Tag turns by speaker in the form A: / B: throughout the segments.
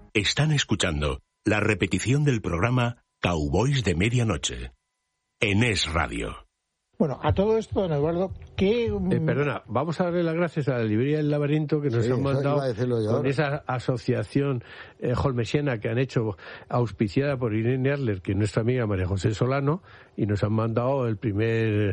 A: Están escuchando la repetición del programa Cowboys de Medianoche en Es Radio.
B: Bueno, a todo esto, don Eduardo, ¿qué...?
C: Perdona, vamos a darle las gracias a la librería del Laberinto que nos han mandado con esa asociación holmesiana que han hecho, auspiciada por Irene Adler, que es nuestra amiga María José Solano, y nos han mandado el primer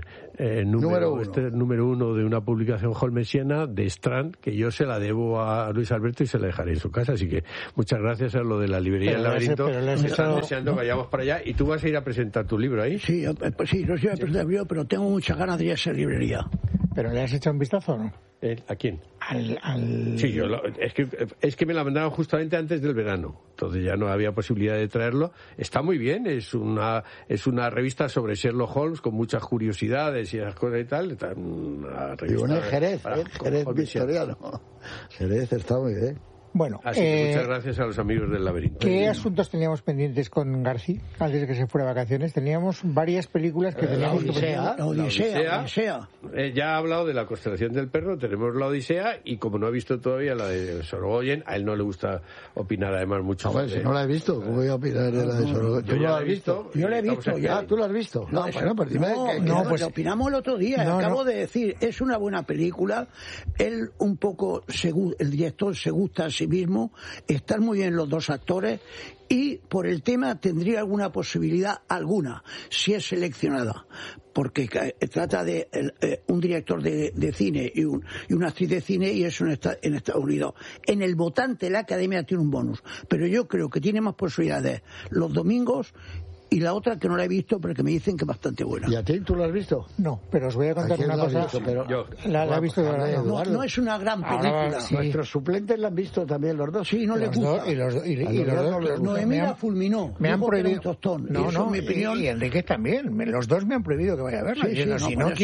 C: número uno de una publicación holmesiana de Strand, que yo se la debo a Luis Alberto y se la dejaré en su casa. Así que muchas gracias a lo de la librería del Laberinto. Están deseando que vayamos para allá. ¿Y tú vas a ir a presentar tu libro ahí?
D: Sí, pues sí, no sé a presentar yo, pero tengo muchas ganas de ir a esa librería.
B: ¿Pero le has echado un vistazo o no?
C: ¿A quién?
B: Al...
C: Sí, es que me la mandaron justamente antes del verano, entonces ya no había posibilidad de traerlo. Está muy bien, es una revista sobre Sherlock Holmes con muchas curiosidades y esas cosas y tal. Está una revista,
E: y bueno, Jerez victoriano. Jerez está muy bien.
B: Bueno,
C: así que muchas gracias a los amigos del Laberinto.
B: ¿Qué asuntos teníamos pendientes con García antes de que se fuera de vacaciones? Teníamos varias películas que teníamos que
D: La Odisea.
C: Ya ha hablado de La constelación del perro, tenemos La Odisea, y como no ha visto todavía la de Sorogoyen, a él no le gusta opinar además mucho.
E: Si no la he visto, ¿cómo voy a opinar de la de Sorogoyen?
C: ¿Tú no la has visto?
D: Yo la he visto ya.
E: ¿Tú la has visto?
D: Pues opinamos el otro día. Acabo de decir, es una buena película. Él un poco, el director se gusta a sí mismo, están muy bien los dos actores y por el tema tendría alguna posibilidad, si es seleccionada, porque trata de un director de cine y una actriz de cine, y eso en Estados Unidos. En el votante la Academia tiene un bonus, pero yo creo que tiene más posibilidades los domingos. Y la otra que no la he visto, pero que me dicen que es bastante buena.
E: ¿Y a ti tú la has visto?
B: No, pero os voy a contar una cosa. La he visto de verdad.
D: No es una gran película.
E: Sí. Nuestros suplentes la han visto también los dos.
D: Sí, no les gusta.
B: Y los dos.
D: Noemí la fulminó.
B: Me han prohibido.
D: Tostón. No, mi opinión.
B: Y Enrique también. Los dos me han prohibido que vaya a verla. Si no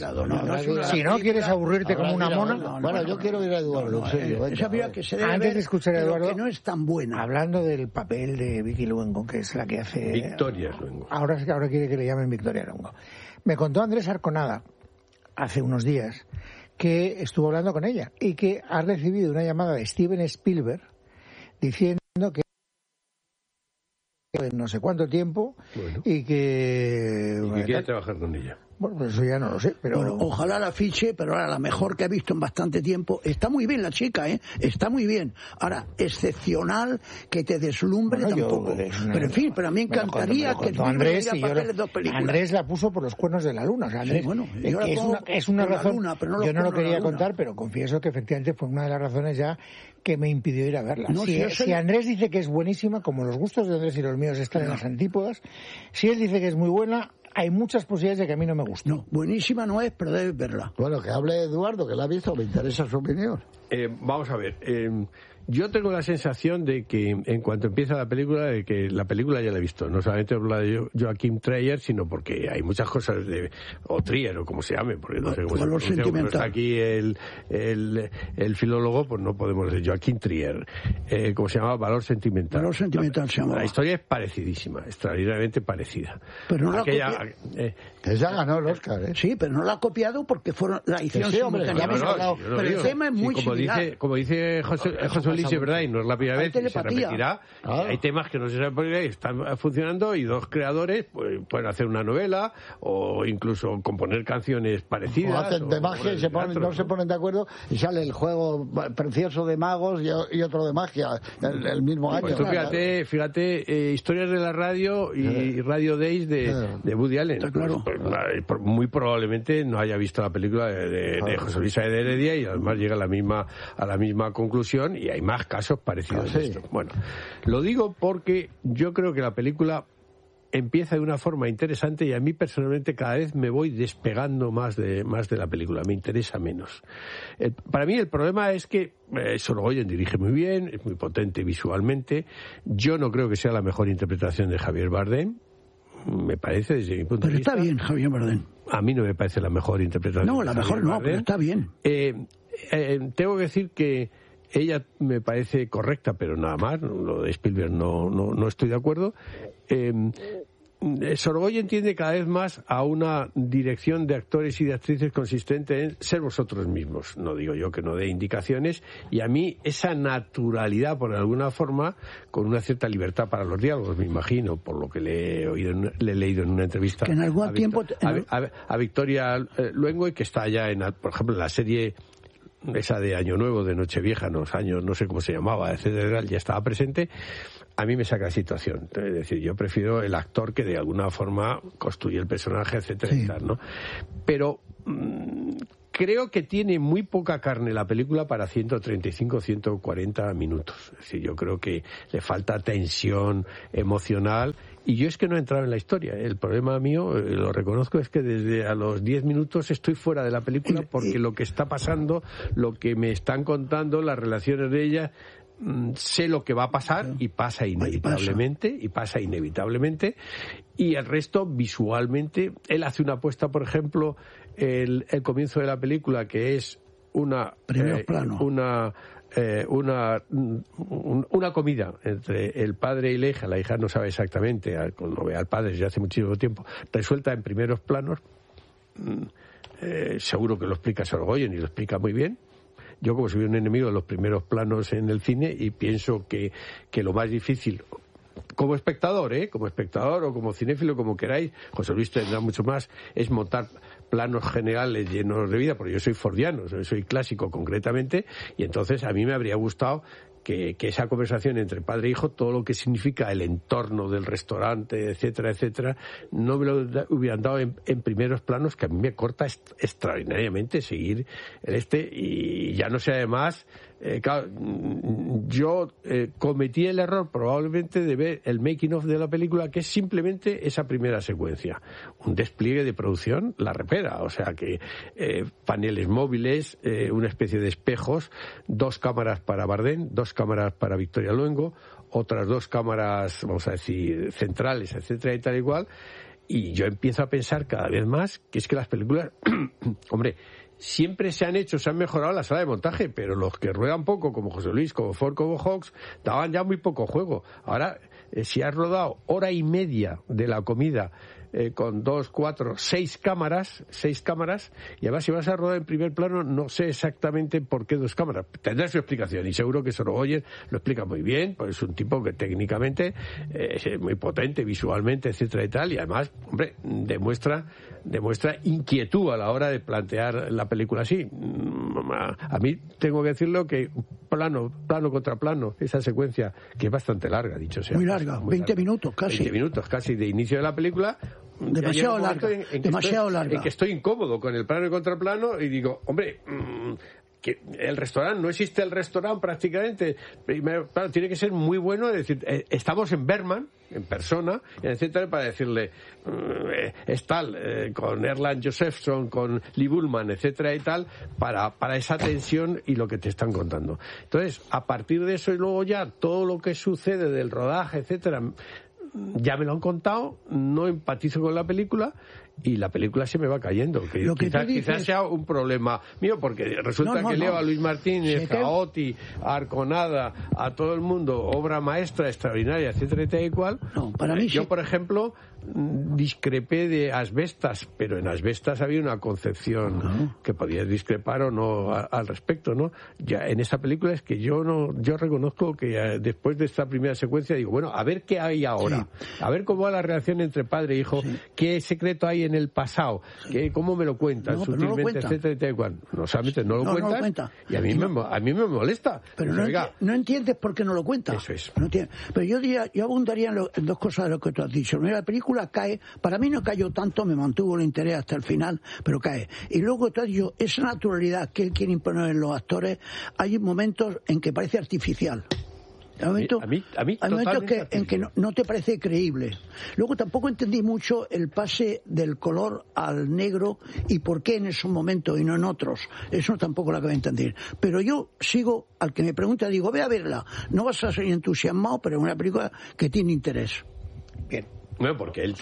B: quieres aburrirte como una mona.
E: Bueno, yo quiero ir a Eduardo.
D: Antes de escuchar a Eduardo, que no es tan buena.
B: Hablando del papel de Vicky Luengo, que es la que hace
C: Victoria Luengo.
B: Ahora quiere que le llamen Victoria Luengo. Me contó Andrés Arconada hace unos días que estuvo hablando con ella y que ha recibido una llamada de Steven Spielberg diciendo que no sé cuánto tiempo y que
C: quiere trabajar con ella.
B: Bueno, pues eso ya no lo sé, pero...
D: Bueno, ojalá la fiche, pero ahora la mejor que he visto en bastante tiempo. Está muy bien la chica, está muy bien. Ahora, excepcional, que te deslumbre tampoco. Pero en fin, pero a mí me encantaría que
B: Andrés la puso por los cuernos de la luna. O sea, Andrés, es una razón, yo no lo quería contar, pero confieso que efectivamente fue una de las razones ya que me impidió ir a verla. Si Andrés dice que es buenísima, como los gustos de Andrés y los míos están en las antípodas, si él dice que es muy buena, hay muchas posibilidades de que a mí no me guste.
D: No, buenísima no es, pero debes verla.
E: Bueno, que hable Eduardo, que la ha visto, me interesa su opinión.
C: Vamos a ver. Yo tengo la sensación de que en cuanto empieza la película, de que la película ya la he visto. No solamente habla de Joachim Trier, sino porque hay muchas cosas o Trier, o como se llame, porque no sé cómo se pronuncia. Como está aquí el filólogo, pues no podemos decir Joachim Trier. ¿Cómo se llama? Valor sentimental.
D: Valor sentimental se llama.
C: La historia es parecidísima, extraordinariamente parecida.
D: Pero no
E: ella ganó el Oscar, ¿eh?
D: Sí, pero no la ha copiado porque la hicieron pero el tema es muy similar.
C: Como dice José Luis, es verdad, y no es la primera vez, y se repetirá. Hay temas que no se saben por qué están funcionando, y dos creadores pueden hacer una novela o incluso componer canciones parecidas.
E: O hacen de magia y no se ponen de acuerdo, y sale el juego precioso de magos y otro de magia el mismo año.
C: Pues tú fíjate, historias de la radio y Radio Days de Woody Allen.
D: Claro.
C: Pues, muy probablemente no haya visto la película de José Luis de Heredia, y además llega a la misma conclusión, y hay más casos parecidos a esto. Bueno, lo digo porque yo creo que la película empieza de una forma interesante, y a mí personalmente cada vez me voy despegando más de la película, me interesa menos. Para mí el problema es que Sorogoyen dirige muy bien, es muy potente visualmente. Yo no creo que sea la mejor interpretación de Javier Bardem, me parece, desde mi punto de vista.
D: Pero está bien Javier Bardem.
C: A mí no me parece la mejor interpretación.
D: No, la mejor no, pero está bien.
C: Tengo que decir que ella me parece correcta, pero nada más. Lo de Spielberg no estoy de acuerdo. Sorogoyen tiende cada vez más a una dirección de actores y de actrices consistente en ser vosotros mismos. No digo yo que no dé indicaciones, y a mí esa naturalidad, por alguna forma, con una cierta libertad para los diálogos, me imagino, por lo que le he leído en una entrevista
D: que en algún tiempo
C: a Victoria Luengo, y que está ya por ejemplo, en la serie esa de Año Nuevo, de Nochevieja, no sé cómo se llamaba, etcétera, ya estaba presente. A mí me saca la situación. Es decir, yo prefiero el actor que de alguna forma construye el personaje, etcétera, y tal, ¿no? Pero creo que tiene muy poca carne la película para 135, 140 minutos. Es decir, yo creo que le falta tensión emocional. Y yo es que no he entrado en la historia. El problema mío, lo reconozco, es que desde a los 10 minutos estoy fuera de la película, porque lo que está pasando, lo que me están contando, las relaciones de ella, sé lo que va a pasar y pasa inevitablemente, y el resto visualmente. Él hace una apuesta, por ejemplo, el comienzo de la película, que es una comida entre el padre y la hija no sabe exactamente, cuando ve al padre desde hace muchísimo tiempo, resuelta en primeros planos. Seguro que lo explica Sorogoyen y lo explica muy bien. Yo, como soy un enemigo de los primeros planos en el cine, y pienso que lo más difícil, como espectador o como cinéfilo, como queráis, José Luis tendrá mucho más, es montar planos generales llenos de vida, porque yo soy fordiano, soy clásico concretamente, y entonces a mí me habría gustado que esa conversación entre padre e hijo, todo lo que significa el entorno del restaurante, etcétera, etcétera, no me lo hubieran dado en primeros planos, que a mí me corta extraordinariamente seguir y ya no sé, además, claro, yo cometí el error probablemente de ver el making of de la película, que es simplemente esa primera secuencia, un despliegue de producción la repera, o sea que paneles móviles, una especie de espejos, 2 cámaras para Bardem, 2 cámaras para Victoria Luengo, otras 2 cámaras, vamos a decir, centrales, etcétera, y tal igual. Y yo empiezo a pensar cada vez más que es que las películas, hombre, siempre se han mejorado la sala de montaje, pero los que ruedan poco, como José Luis, como Ford, como Hawks, daban ya muy poco juego. Ahora, si has rodado hora y media de la comida con 2, 4, 6 cámaras, y además si vas a rodar en primer plano, no sé exactamente por qué 2 cámaras. Tendrá su explicación, y seguro que Sorogoyen lo explica muy bien, pues es un tipo que técnicamente es muy potente visualmente, etcétera y tal, y además, hombre, demuestra inquietud a la hora de plantear la película así. A mí tengo que decirlo que plano contra plano, esa secuencia, que es bastante larga, dicho sea.
D: Muy larga, 20 minutos casi.
C: 20 minutos casi de inicio de la película.
D: Demasiado larga.
C: En que estoy incómodo con el plano y contraplano, y digo, hombre, que el restaurante, no existe el restaurante prácticamente. Primero, claro, tiene que ser muy bueno, es decir, estamos en Bergman, en persona, etcétera, para decirle, es tal, con Erland Josephson, con Lee Bullman, etcétera y tal, para esa tensión y lo que te están contando. Entonces, a partir de eso, y luego ya todo lo que sucede del rodaje, etcétera, ya me lo han contado, no empatizo con la película, y la película se me va cayendo. Quizás sea un problema mío, porque resulta que leo a Luis Martínez, a Oti, a Arconada, a todo el mundo, obra maestra extraordinaria, etcétera, y tal y cual.
D: No, para mí
C: yo, por ejemplo, discrepé de Asbestas, pero en Asbestas había una concepción que podías discrepar o no al respecto, ¿no? Ya en esta película es que yo reconozco que después de esta primera secuencia digo, bueno, a ver qué hay ahora, a ver cómo va la relación entre padre e hijo, qué secreto hay en el pasado, cómo me lo cuentan sutilmente, etcétera, etcétera, igual. No solamente no lo cuentan, y a mí me molesta.
D: Pero no entiendes por qué no lo cuentas.
C: Eso es.
D: No pero yo abundaría en 2 cosas de lo que tú has dicho. La película cae, para mí no cayó tanto, me mantuvo el interés hasta el final, pero cae. Y luego tú has dicho, esa naturalidad que él quiere imponer en los actores, hay momentos en que parece artificial. Hay momentos en que no te parece creíble. Luego tampoco entendí mucho el pase del color al negro y por qué en esos momentos y no en otros. Eso tampoco lo acabo de entender. Pero yo sigo, al que me pregunta, digo, ve a verla. No vas a ser entusiasmado, pero es una película que tiene interés.
B: Bien.
C: Bueno, porque él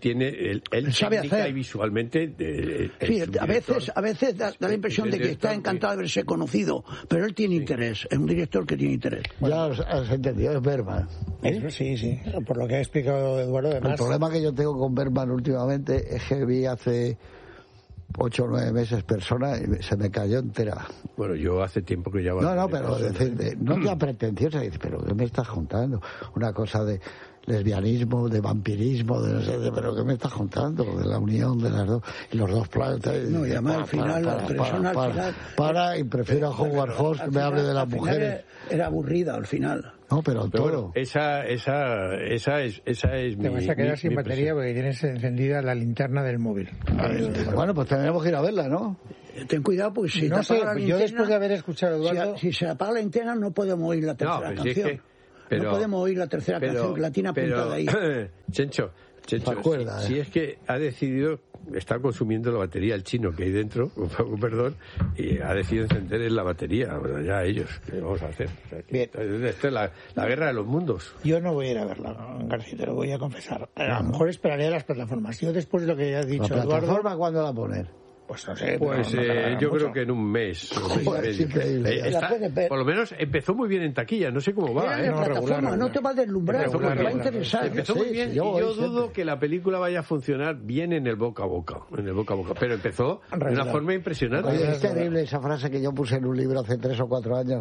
D: sabe hacer.
C: Y visualmente
D: sí, a veces da la impresión de que está encantado de verse conocido, pero él tiene interés, es un director que tiene interés.
E: Ya has entendido, es Bergman.
B: Sí, por lo que ha explicado Eduardo. Además...
E: El problema que yo tengo con Bergman últimamente es que vi hace 8 o 9 meses Persona y se me cayó entera.
C: Bueno, yo hace tiempo que ya...
E: pero decir, no ya pretenciosa, pero ¿qué me estás contando? Una cosa de lesbianismo, de vampirismo, de no sé, pero ¿qué me estás contando? De la unión de las dos, y los dos planetas.
D: No, y además al final, la persona al final...
E: y prefiero a Howard Hawks que me hable de las mujeres.
D: Era aburrida al final.
E: No, pero todo.
C: Bueno, esa es
B: Te vas a quedar sin batería porque tienes encendida la linterna del móvil.
E: Bueno, pues tendremos que ir a verla, ¿no?
D: Ten cuidado, pues si
B: no sé, yo después de haber escuchado a Eduardo...
D: Si se apaga la linterna no podemos oír la tercera canción. No podemos oír la tercera canción que la tiene apuntada ahí.
C: Chencho, si es que ha decidido, está consumiendo la batería el chino que hay dentro, perdón, y ha decidido encender la batería. Bueno, ya ellos, ¿qué vamos a hacer? O sea,
B: Bien.
C: Esto es la guerra de los mundos.
B: Yo no voy a ir a verla, García, te lo voy a confesar. A lo mejor esperaré a las plataformas. Yo después de lo que ya has dicho, Eduardo...
E: ¿La plataforma cuándo la poner?
B: Pues no sé.
C: Yo creo que en un mes.
E: Es increíble.
C: Por lo menos empezó muy bien en taquilla, no sé cómo va.
D: No te va a deslumbrar, te va a interesar.
C: Empezó muy bien y yo dudo que la película vaya a funcionar bien en el boca a boca. Pero empezó de una forma impresionante.
E: Oye, es terrible esa frase que yo puse en un libro hace 3 o 4 años.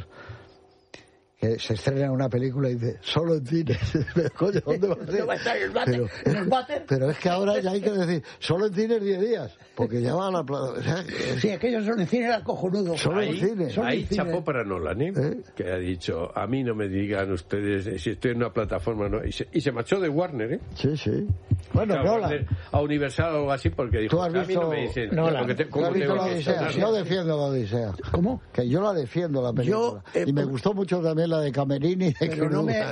E: Que se estrena una película y dice, solo en cines. Coño, ¿dónde va a ser?
D: ¿No va a estar en el váter?
E: Pero es que ahora ya hay que decir, solo en cines 10 días, porque ya va a la... O sea,
D: sí, aquellos son en cine, era cojonudo.
E: Solo en cines.
C: Ahí chapó para Nolan, que ha dicho, a mí no me digan ustedes si estoy en una plataforma, ¿no? Y se marchó de Warner,
E: Sí. Bueno,
C: Nolan. A Universal o algo así, porque dijo,
E: a mí no me dicen... ¿Tú has visto la Odisea? Yo defiendo la Odisea.
D: ¿Cómo?
E: Que yo la defiendo, la película. Y me gustó mucho también la de Camerini.
D: Pero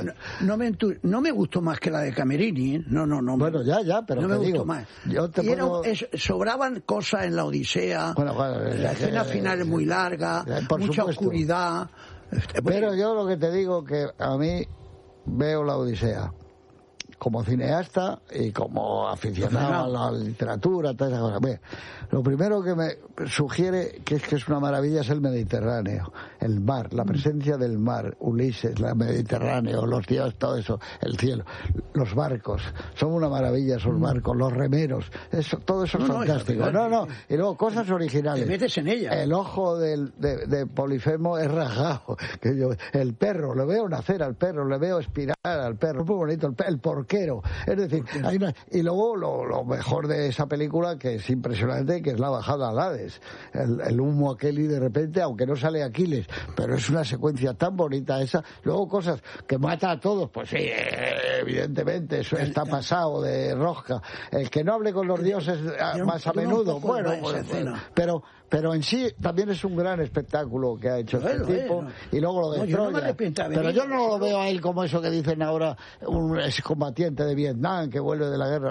D: no me gustó más que la de Camerini, No.
E: Bueno, ya, pero
D: no
E: te
D: me gustó
E: digo,
D: más.
E: Sobraban
D: cosas en la Odisea. La escena final es muy larga, mucha oscuridad.
E: Pero yo lo que te digo que a mí veo la Odisea como cineasta y como aficionado a la literatura, todas esas cosas. Bien, lo primero que me sugiere que es una maravilla es el Mediterráneo, el mar, la presencia del mar, Ulises, el Mediterráneo, los dioses, todo eso, el cielo, los barcos, son una maravilla esos barcos, los remeros, todo eso es fantástico. Y luego cosas originales.
D: Te metes en ella.
E: El ojo de Polifemo es rajado, el perro, lo veo nacer al perro, le veo expirar al perro, muy bonito, el porquero. Es decir, y luego lo mejor de esa película, que es impresionante, que es la bajada al Hades, el humo aquel y de repente, aunque no sale Aquiles, pero es una secuencia tan bonita esa. Luego cosas que mata a todos, pues sí, evidentemente, eso está pasado de rosca. El que no hable con los dioses más a menudo, bueno, pero en sí también es un gran espectáculo que ha hecho este tipo. Y luego lo de Troya. Pero yo no lo veo a él como eso que dicen ahora, un excombatiente de Vietnam que vuelve de la guerra.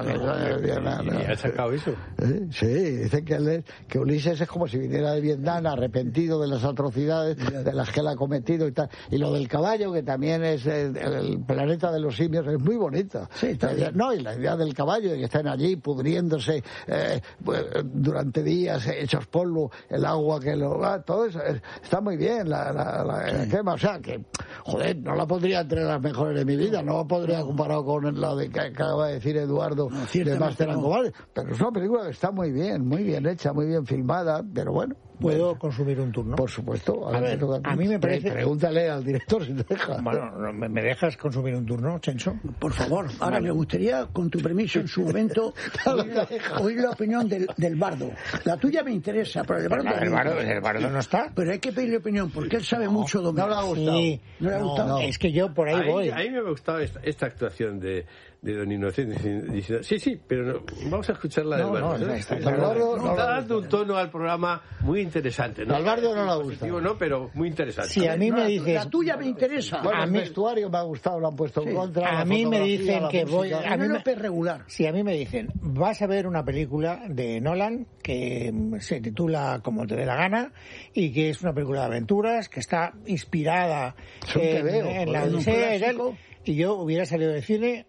E: No.
C: ¿Y ha sacado eso?
E: Sí, dicen que Ulises es como si viniera de Vietnam arrepentido de las atrocidades de las que él ha cometido y tal. Y lo del caballo, que también es el planeta de los simios, es muy bonita.
D: Sí,
E: y la idea del caballo, de que estén allí pudriéndose durante días, hechos polvo, el agua que todo eso está muy bien, la quema, o sea que, joder, no la pondría entre las mejores de mi vida, no la podría comparado con la de que acaba de decir Eduardo de Master and Commander, pero es una película que está muy bien hecha, muy bien filmada, pero bueno.
B: ¿Puedo consumir un turno?
E: Por supuesto.
B: A mí me parece...
E: Pregúntale al director si te deja.
B: Bueno, ¿me dejas consumir un turno, Chencho?
D: Por favor. Ahora me gustaría, con tu permiso, en su momento, oír la opinión del bardo. La tuya me interesa, pero el
B: bardo no está.
D: Pero hay que pedirle opinión, porque él sabe mucho de...
E: No le ha gustado.
B: Sí,
D: ¿No le ha gustado?
B: Es que yo por ahí voy.
C: A mí me ha gustado esta actuación de Don Inocente diciendo, sí, pero vamos a escucharla del bardo. Está dando un tono al programa muy interesante, ¿no?
E: Al bardo no le gusta.
C: No, pero muy interesante.
B: Si a mí me dices...
D: La tuya me interesa.
E: Bueno, el vestuario me ha gustado, lo han puesto en contra.
B: A mí me dicen que voy...
D: A mí es regular.
B: Si a mí me dicen, vas a ver una película de Nolan que se titula Como te dé la gana y que es una película de aventuras, que está inspirada en la Odisea y tal... Y yo hubiera salido del cine súper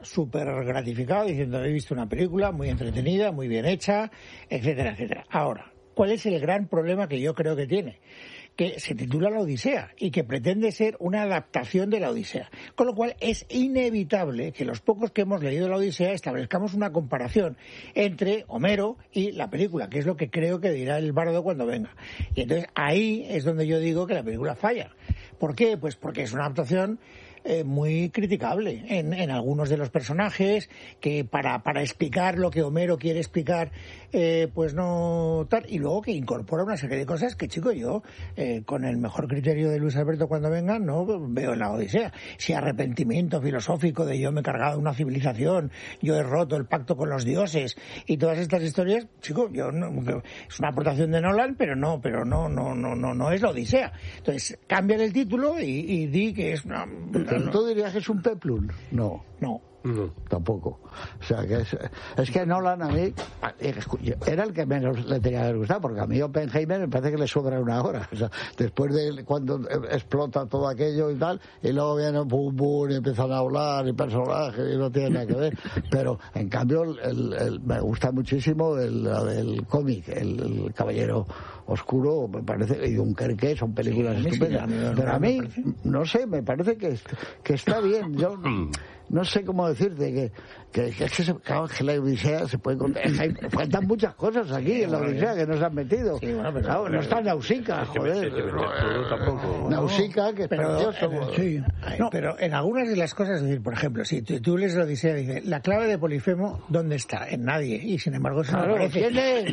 B: gratificado diciendo he visto una película muy entretenida, muy bien hecha, etcétera, etcétera. Ahora, ¿cuál es el gran problema que yo creo que tiene? Que se titula La Odisea y que pretende ser una adaptación de La Odisea. Con lo cual es inevitable que los pocos que hemos leído La Odisea establezcamos una comparación entre Homero y la película, que es lo que creo que dirá el bardo cuando venga. Y entonces ahí es donde yo digo que la película falla. ¿Por qué? Pues porque es una adaptación muy criticable en algunos de los personajes, que para explicar lo que Homero quiere explicar, pues no tal, y luego que incorpora una serie de cosas que, chico, yo, con el mejor criterio de Luis Alberto cuando venga, no veo en la Odisea. Si arrepentimiento filosófico de yo me he cargado una civilización, yo he roto el pacto con los dioses y todas estas historias, chico, yo no, es una aportación de Nolan, pero no es la Odisea. Entonces, cambia el título y di que es una...
E: ¿Tú dirías que es un peplum? No. Tampoco. O sea, que es que Nolan a mí era el que menos le tenía que haber gustado, porque a mí Oppenheimer me parece que le sobra una hora. O sea, después de cuando explota todo aquello y tal, y luego viene pum pum y empiezan a hablar y personajes y no tiene nada que ver. Pero en cambio me gusta muchísimo el cómic, el Caballero Oscuro, me parece, y Dunkerque, son películas estupendas. Pero a mí, no sé, me parece que está bien. Yo no sé cómo decirte que la Odisea se puede contar. Faltan muchas cosas aquí en la Odisea que no se han metido. Sí, bueno, pero no está Nausicaa, joder. Nausicaa, que es precioso.
B: Sí. No, pero en algunas de las cosas, es decir, por ejemplo, si tú lees la Odisea, dice, la clave de Polifemo, ¿dónde está? En nadie. Y sin embargo, eso no aparece.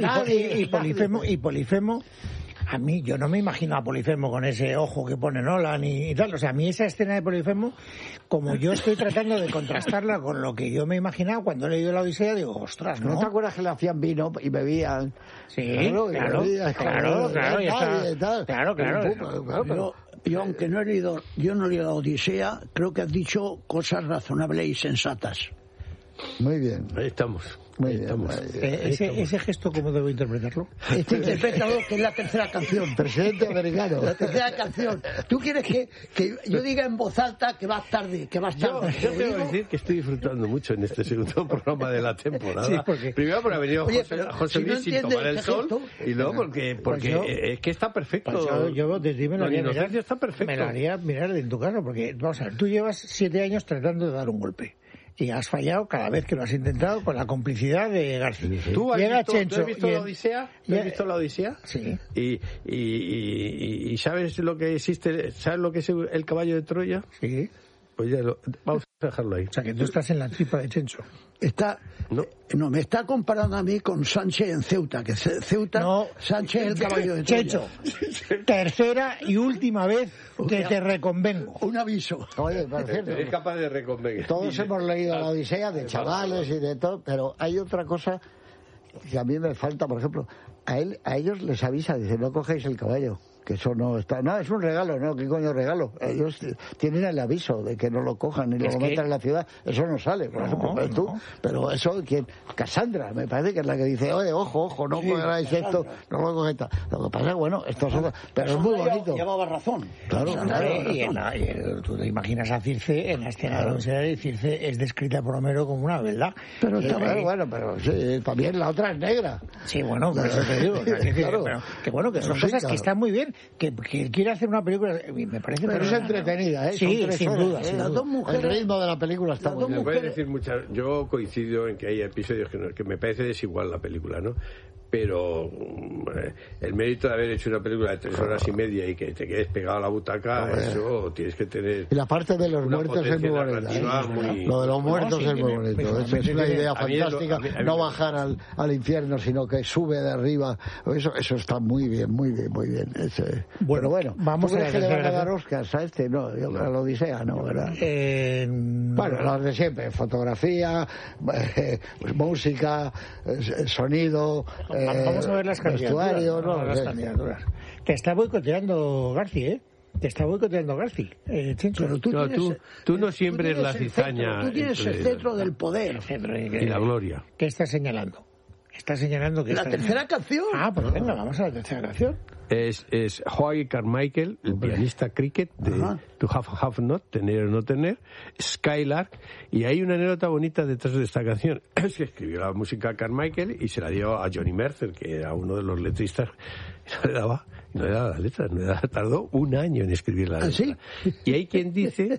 B: Y Polifemo, a mí, yo no me imagino a Polifemo con ese ojo que pone Nolan y tal. O sea, a mí esa escena de Polifemo, como yo estoy tratando de contrastarla con lo que yo me he imaginado cuando he leído la Odisea, digo, ostras, ¿no?
E: ¿No te acuerdas que le hacían vino y bebían?
B: Sí, claro.
D: Yo, aunque no he leído la Odisea, creo que has dicho cosas razonables y sensatas.
E: Muy bien.
C: Ahí estamos.
B: Ese gesto, ¿cómo debo interpretarlo?
D: Interprétalo, que es la tercera canción.
E: Presidente americano.
D: La tercera canción. ¿Tú quieres que yo diga en voz alta que vas tarde?
C: Yo tengo que decir que estoy disfrutando mucho en este segundo programa de la temporada.
B: Sí, porque...
C: Primero por haber venido José Luis sin tomar el sol, y luego porque es que está perfecto.
B: Pues yo desde me lo haría mirar,
C: está perfecto.
B: Me lo haría mirar en tu casa, porque vamos a ver, tú llevas 7 años tratando de dar un golpe. Y has fallado cada vez que lo has intentado con la complicidad de García.
C: ¿Tú has visto la Odisea? ¿Has visto la Odisea?
B: Sí.
C: ¿Y sabes lo que existe? ¿Sabes lo que es el caballo de Troya?
B: Sí.
C: Pues ya vamos a dejarlo ahí.
B: O sea, que tú estás en la tripa de Chencho.
D: No, me está comparando a mí con Sánchez en Ceuta, que Ceuta, Sánchez es el caballo de Troya.
B: Chencho, tercera y última vez que te reconvengo.
D: Un aviso.
E: Oye, por cierto,
C: es capaz de reconvenir.
E: Todos hemos leído la Odisea de chavales y de todo, pero hay otra cosa que a mí me falta, por ejemplo, a ellos les avisa, dice, no cogéis el caballo, que eso no está, no, es un regalo, no, ¿qué coño regalo? Ellos tienen el aviso de que no lo cojan y lo metan en la ciudad, eso no sale, por ejemplo, pero eso, ¿quién? Cassandra, me parece que es la que dice, oye, ojo, no cogeráis esto, no lo cogáis esto. Lo que pasa, bueno, esto es pero es muy bonito.
D: Llevaba razón.
E: Claro.
B: Y tú te imaginas a Circe en la escena de la Odisea, y Circe es descrita por Homero como una verdad.
E: Pero pero sí, también la otra es negra.
B: Sí, bueno, por eso te digo, que son cosas que están muy bien. Que quiere hacer una película, me parece...
E: Pero es entretenida, ¿eh?
B: Sí, sin duda.
E: Las dos mujeres, el ritmo de la película está muy bien.
C: Me puede decir muchas... Yo coincido en que hay episodios que me parece desigual la película, ¿no? Pero el mérito de haber hecho una película de 3 horas y media y que te quedes pegado a la butaca, eso tienes que tener...
E: Y la parte de los muertos es muy bonita. Lo de los muertos es muy bonito. Es una idea fantástica. No bajar al infierno, sino que sube de arriba. Eso está muy bien, muy bien, muy bien. Bueno,
B: vamos a ver.
E: ¿Crees que le van a dar Oscars a este? No, a la Odisea no, ¿verdad? Bueno, las de siempre. Fotografía, música, sonido...
B: Vamos a ver las candidaturas. Te está boicoteando García, ¿eh? Te está boicoteando García.
C: Pero tú no siembres la cizaña.
D: Tú tienes el centro del poder.
C: Y la gloria.
B: ¿Qué estás señalando? Está señalando que
D: la tercera canción.
B: Pues venga, vamos a la tercera canción.
C: Es Howie Carmichael, el pianista cricket de To Have Not, tener o no tener, Skylark, y hay una anécdota bonita detrás de esta canción. Es que escribió la música a Carmichael y se la dio a Johnny Mercer, que era uno de los letristas, y no le daba la letra, tardó un año en escribir la letra.
D: ¿Sí?
C: Y hay quien dice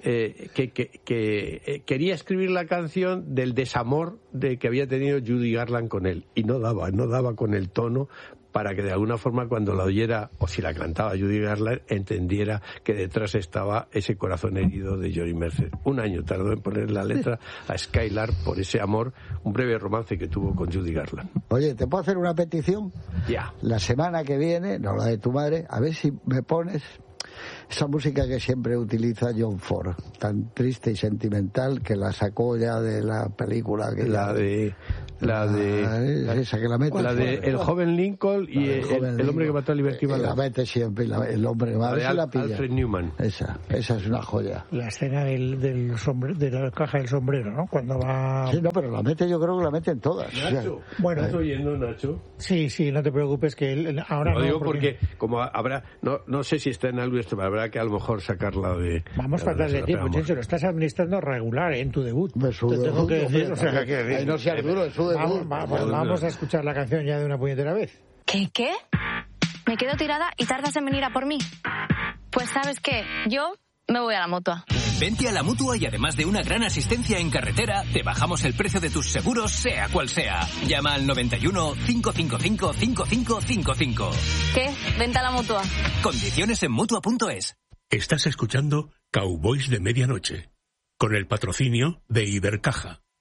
C: que quería escribir la canción del desamor que había tenido Judy Garland con él, y no daba con el tono para que de alguna forma cuando la oyera, o si la cantaba Judy Garland, entendiera que detrás estaba ese corazón herido de Johnny Mercer. Un año tardó en poner la letra a Skylark por ese amor, un breve romance que tuvo con Judy Garland.
E: Oye, ¿te puedo hacer una petición?
C: Ya.
E: La semana que viene, no la de tu madre, a ver si me pones esa música que siempre utiliza John Ford, tan triste y sentimental, que la sacó ya de la película que esa que la mete,
C: la de El joven Lincoln y el hombre que mató a Liberty Balance.
E: La mete siempre, el hombre que mató a
C: Alfred Newman.
E: Esa es una joya.
B: La escena de la caja del sombrero, ¿no? Cuando va...
E: Sí, no, pero la mete, yo creo que la meten todas.
C: Nacho, bueno, ¿estás oyendo, Nacho?
B: Sí, no te preocupes, que él ahora
C: no. Lo digo porque como habrá, no sé si está en algo esto, pero habrá que a lo mejor sacarla de...
B: Vamos para darle tiempo, Chencho, lo estás administrando regular en tu debut.
E: Me sudo.
B: Te tengo que decir,
E: ahí no seas duro, es su debut.
B: Vamos a escuchar la canción ya de una puñetera vez.
F: ¿Qué? ¿Me quedo tirada y tardas en venir a por mí? Pues ¿sabes qué? Yo me voy a la Mutua.
G: Vente a la Mutua y además de una gran asistencia en carretera, te bajamos el precio de tus seguros, sea cual sea. Llama al 91 555 5555.
F: ¿Qué? Vente a la Mutua.
G: Condiciones en Mutua.es.
A: Estás escuchando Cowboys de Medianoche, con el patrocinio de Ibercaja.